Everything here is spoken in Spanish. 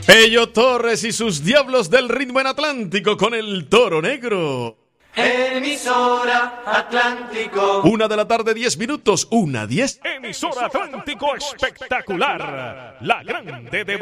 Pello Torres y sus Diablos del Ritmo en Atlántico con el Toro Negro. Emisora Atlántico. 1:10 p.m, 1:10. Emisora Atlántico espectacular. La grande de